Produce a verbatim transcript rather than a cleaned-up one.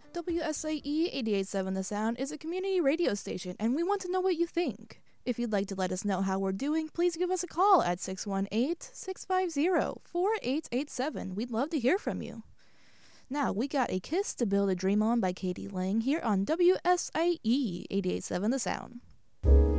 W S A E eighty-eight point seven The Sound is a community radio station, and we want to know what you think. If you'd like to let us know how we're doing, please give us a call at six one eight, six five zero, four eight eight seven. We'd love to hear from you. Now, we got A Kiss to Build a Dream On by Katie Lang here on W S A E eighty-eight point seven The Sound.